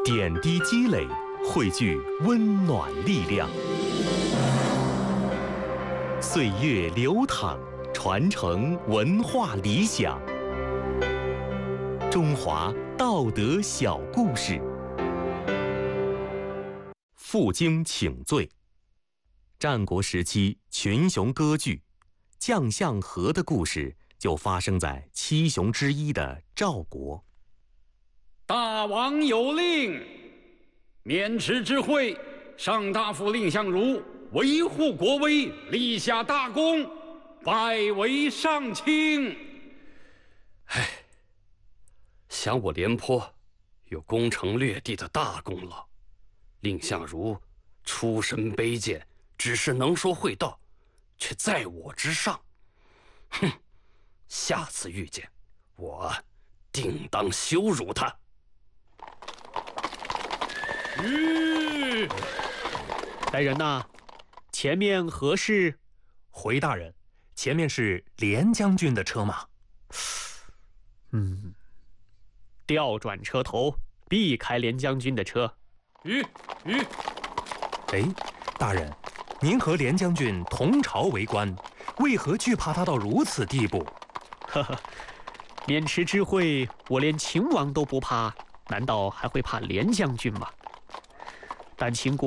点滴积累，汇聚温暖力量。岁月流淌，传承文化理想。中华道德小故事。负荆请罪。战国时期群雄割据，将相和的故事就发生在七雄之一的赵国。 大王有令，渑池之会，上大夫蔺相如维护国威，立下大功，拜为上卿。 想我廉颇有攻城略地的大功劳，蔺相如出身卑贱，只是能说会道，却在我之上。哼，下次遇见我，定当羞辱他。 来人呐，前面何事？ 回大人，前面是廉将军的车马。 调转车头，避开廉将军的车。 哎，大人，您和廉将军同朝为官，为何惧怕他到如此地步？ 呵呵，渑池之会，我连秦王都不怕，难道还会怕廉将军吗？但秦国